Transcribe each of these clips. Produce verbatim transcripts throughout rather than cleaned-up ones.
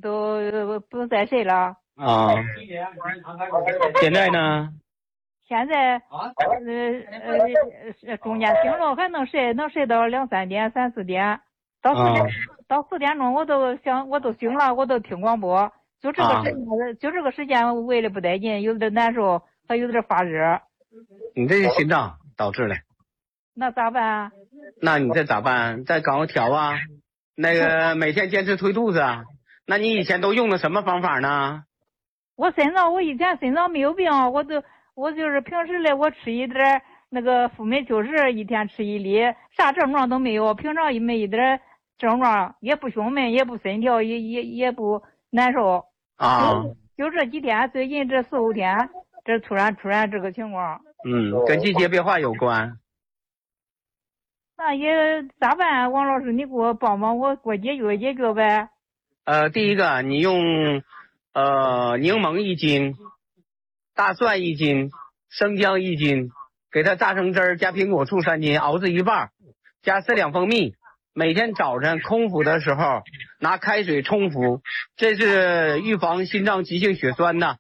都不再睡了。 啊，现在呢？ 现在呃呃中间醒了还能睡，能睡到两三点、三四点，到四点、 啊、 到四点钟我都想我都醒了，我都听广播。就这个时间，啊、就这个时间胃里不带劲，有点难受，还有点发热。 你这是心脏导致的。 那咋办？ 那你这咋办？再搞个调啊？那个每天坚持推肚子啊？那你以前都用的什么方法呢？ 我身上我以前身上没有病，我就我就是平时的我吃一点那个辅酶秋实，一天吃一粒，啥症状都没有，平常也没一点症状，也不胸闷，也不心跳，也也也不难受。 啊， 就这几天，最近这四五天，这突然突然这个情况。 嗯，跟季节变化有关。 那也咋办？王老师，你给我帮帮我，给我解决解决呗。 呃，第一个，你用呃柠檬一斤，大蒜一斤，生姜一斤，给它榨成汁儿，加苹果醋三斤，熬制一半，加四两蜂蜜。每天早晨空腹的时候拿开水冲服，这是预防心脏急性血栓的。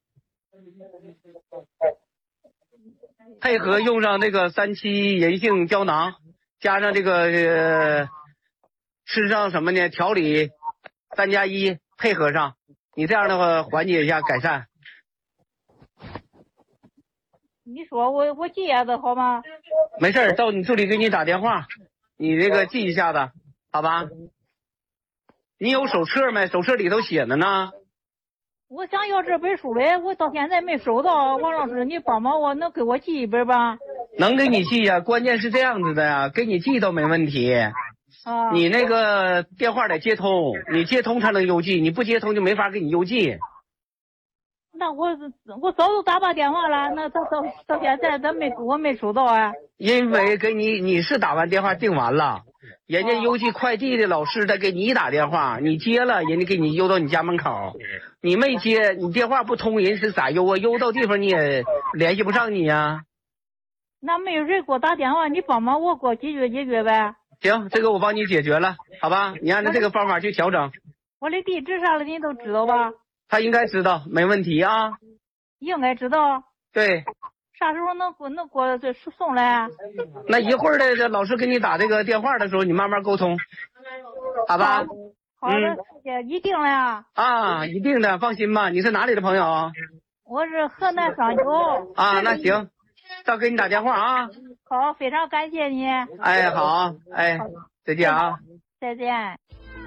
配合用上这个三七银杏胶囊，加上这个呃吃上什么呢？调理三加一，配合上，你这样的话缓解一下改善。 你说我我记下子好吗？ 没事，到你助理给你打电话，你这个记一下子，好吧？你有手册没？手册里头写的呢。 我想要这本书嘞，我到现在没收到。王老师，你帮帮我，能给我寄一本吧？ 能给你寄呀，关键是这样子的呀，给你寄都没问题。 啊。 你那个电话得接通，你接通才能邮寄，你不接通就没法给你邮寄。 那我我早都打把电话了，那到到到现在咱没我没收到啊。 因为给你你是打完电话订完了，人家邮寄快递的老师再给你打电话，你接了，人家给你邮到你家门口，你没接，你电话不通，人是咋邮啊？邮到地方你也联系不上你呀、啊。 那没有人给我打电话，你帮忙我给我解决解决呗。 行，这个我帮你解决了，好吧？你按照这个方法去调整。 我的地址啥的你都知道吧？ 他应该知道，没问题啊。 应该知道。 对。 啥时候能给能给我这送来？ 那一会儿的这老师给你打这个电话的时候，你慢慢沟通，好吧？ 好的，嗯、谢谢，一定了呀。 啊，一定的，放心吧。你是哪里的朋友？ 我是河南商丘。 啊，那行，到给你打电话啊。 好，非常感谢你。 哎，好，哎，再见啊。 再见。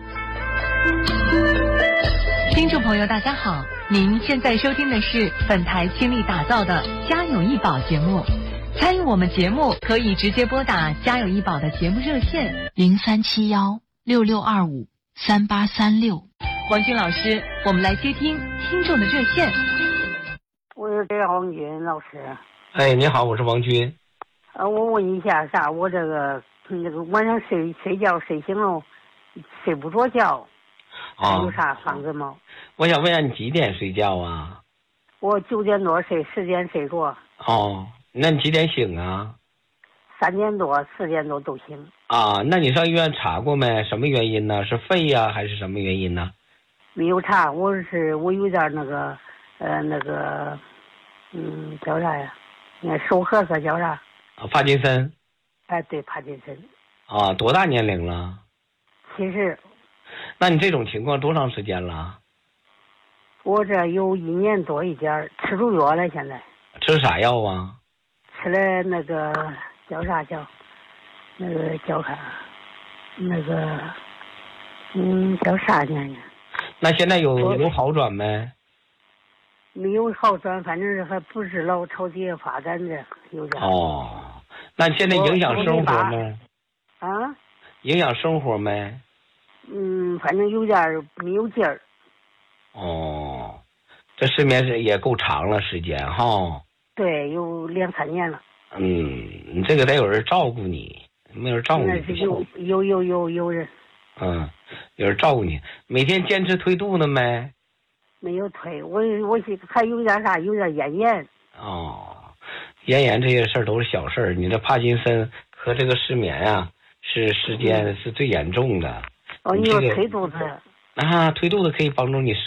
听众朋友大家好，您现在收听的是本台倾力打造的家有医保节目。参与我们节目可以直接拨打家有医保的节目热线零三七幺六六二五三八三六。 王军老师，我们来接听听众的热线。 我是王军老师。 哎，你好，我是王军。 呃，我问一下啥，我这个那个晚上睡睡觉睡醒了，睡不着觉。 啊， 有啥方子吗？ 我想问一下，你几点睡觉啊？ 我九点多睡，十点睡着。 哦，那你几点醒啊？ 三点多、四点多都醒。 啊，那你上医院查过没？什么原因呢？是肺呀、啊，还是什么原因呢？ 没有查，我是我有点那个呃那个嗯叫啥呀？那手核子叫啥？ 啊，帕金森。 哎，对，帕金森。 啊，多大年龄了？ 七十。 那你这种情况多长时间了？ 我这有一年多一点，吃住药了。现在吃啥药啊？ 吃了那个叫啥叫那个叫啥那个嗯叫啥呢？ 那现在有有好转没？ 没有好转，反正是还不是老朝这发展的，有点。 哦，那现在影响生活没？ 啊？ 影响生活没？ 嗯，反正有点没有劲儿。 哦，这失眠是也够长了时间哈。 对，有两三年了。 嗯，你这个得有人照顾你，没有人照顾你。 那是有有有有有人。 嗯，有人照顾你。每天坚持推肚子没？ 没有推，我我还有点啥，有点咽炎。 哦，咽炎这些事儿都是小事儿，你这帕金森和这个失眠啊，是时间是最严重的。 哦，你说推肚子。 啊，推肚子可以帮助你